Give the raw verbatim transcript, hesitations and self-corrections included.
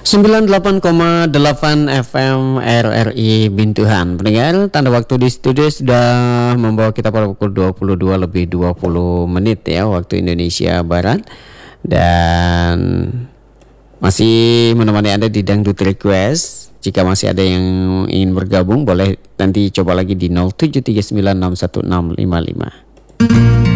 sembilan puluh delapan koma delapan F M R R I Bintuhan. Pendengar, tanda waktu di studio sudah membawa kita pada pukul dua puluh dua lebih dua puluh menit ya, waktu Indonesia Barat. Dan masih menemani Anda di Dangdut Request. Jika masih ada yang ingin bergabung, boleh nanti coba lagi di nol tujuh tiga sembilan enam satu enam lima lima.